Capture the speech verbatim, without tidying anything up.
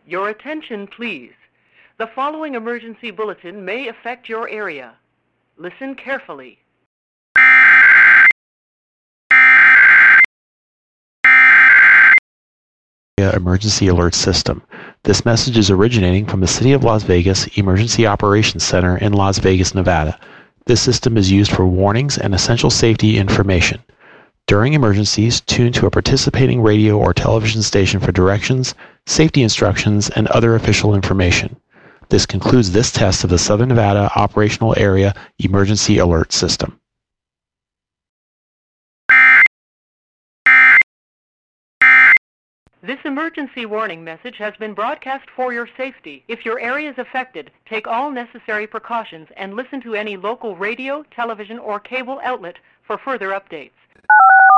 Your attention, please. The following emergency bulletin may affect your area. Listen carefully. Emergency Alert System. This message is originating from the City of Las Vegas Emergency Operations Center in Las Vegas, Nevada. This system is used for warnings and essential safety information. During emergencies, tune to a participating radio or television station for directions, safety instructions, and other official information. This concludes this test of the Southern Nevada Operational Area Emergency Alert System. This emergency warning message has been broadcast for your safety. If your area is affected, take all necessary precautions and listen to any local radio, television, or cable outlet for further updates.